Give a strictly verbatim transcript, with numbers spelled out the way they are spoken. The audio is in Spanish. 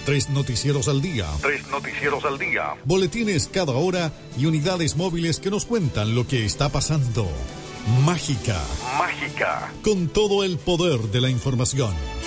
Tres noticieros al día. Tres noticieros al día. Boletines cada hora y unidades móviles que nos cuentan lo que está pasando. Mágica. Mágica. Con todo el poder de la información.